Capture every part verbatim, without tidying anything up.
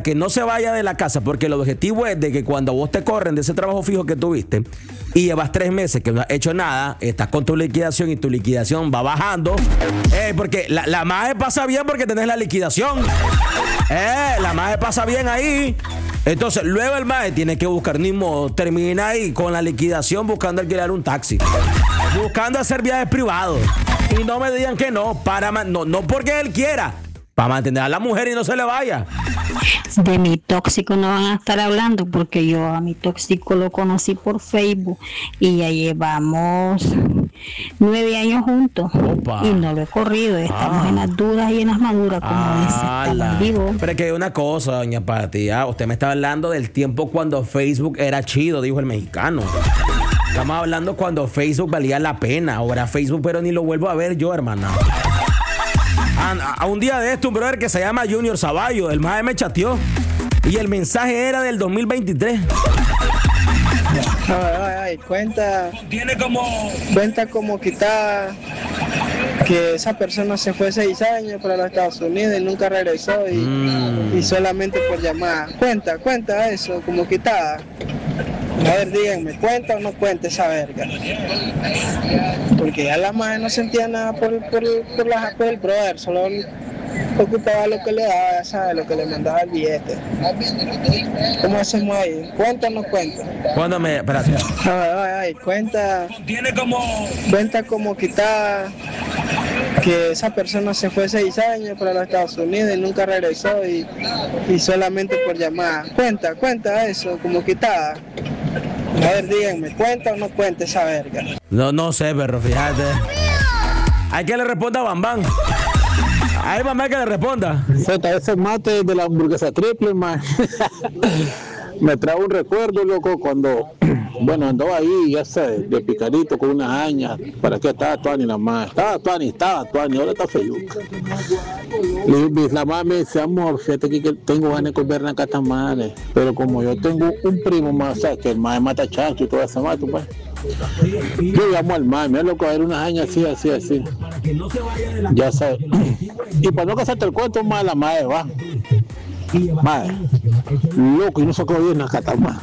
que no se vaya de la casa, porque el objetivo es de que cuando vos te corren de ese trabajo fijo que tuviste y llevas tres meses que no has hecho nada, estás con tu liquidación y tu liquidación va bajando. Eh, porque la, la maje pasa bien porque tenés la liquidación. Eh, la maje pasa bien ahí. Entonces, luego el maje tiene que buscar, ni modo, termina ahí con la liquidación buscando alquilar un taxi, buscando hacer viajes privados. Y no me digan que no, para no, no porque él quiera, para mantener a la mujer y no se le vaya. De mi tóxico no van a estar hablando porque yo a mi tóxico lo conocí por Facebook y ya llevamos nueve años juntos. Opa. Y no lo he corrido. Estamos ah. en las dudas y en las maduras, como ah, dice el vivo. Pero es que hay una cosa, doña Pati, ¿ah? Usted me está hablando del tiempo cuando Facebook era chido, dijo el mexicano. Estamos hablando cuando Facebook valía la pena. Ahora Facebook, pero ni lo vuelvo a ver yo, hermana. A, a un día de esto, un brother que se llama Junior Zavallo, el maje me chateó y el mensaje era del dos mil veintitrés. Ay, ay, ay, cuenta. Tiene como. Cuenta como quitada que esa persona se fue seis años para los Estados Unidos y nunca regresó y, mm. y solamente por llamada. Cuenta, cuenta eso, como quitada. A ver, díganme, ¿cuenta o no cuenta esa verga? Porque ya la madre no sentía nada por, por, por, la, por el brother, solo ocupaba lo que le daba, ya sabes, lo que le mandaba el billete. ¿Cómo hacemos ahí? ¿Cuenta o no cuenta? Cuéntame, espérate. Ay, ay, ay, cuenta. Tiene como. Cuenta como quitada que esa persona se fue seis años para los Estados Unidos y nunca regresó y, y solamente por llamada. Cuenta, cuenta eso, como quitada. A ver, díganme, ¿cuenta o no cuenta esa verga? No, no sé, perro, fíjate. Hay que le responda a Bambán. Hay mamá que le responda. Zeta, ese mate de la hamburguesa triple, man. Me trae un recuerdo, loco, cuando, bueno, andaba ahí, ya sé, de picarito con unas añas. ¿Para qué estaba Tuani la más? Estaba Tuani, estaba Tuani, ahora está feyuca. Le, la mamá me dice, amor, fíjate que tengo ganas de comer una catamane. Pero como yo tengo un primo más, o sea, que el más mata chancho y todo ese mato, pues. Yo llamo al mae, me loco, a ver unas años así, así, así. Ya sabes. Y para no casarte el cuento, más la madre va. Madre, loco, y no sacó bien a Catamal.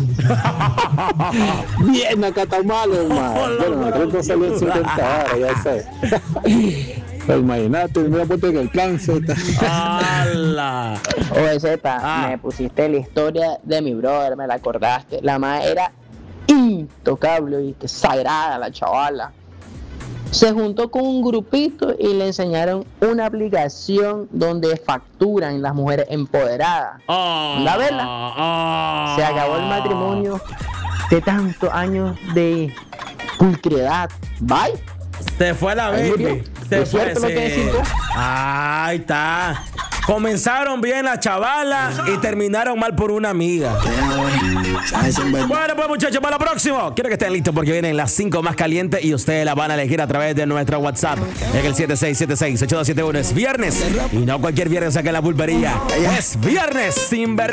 Bien a Catamal, madre. Bueno, me creo que salió en cincuenta horas, ya sabes. Pero imagínate, mira, ponte que el plan Z. ¡Hala! Oye, Z, ah. me pusiste la historia de mi brother, me la acordaste. La madre era intocable, ¿viste? Sagrada la chavala. Se juntó con un grupito y le enseñaron una aplicación donde facturan las mujeres empoderadas. Oh, ¿La vela? Oh, Se acabó el matrimonio de tantos años de pulcriedad. Bye. Se fue la baby. Se fue. Lo que decís tú? Ahí está. Comenzaron bien la chavala y terminaron mal por una amiga. Bueno, pues muchachos, para la próxima. Quiero que estén listos porque vienen las cinco más calientes y ustedes las van a elegir a través de nuestro WhatsApp en el siete seis siete seis, ocho dos siete uno. Es viernes y no cualquier viernes acá en la pulpería. Es viernes sin ver.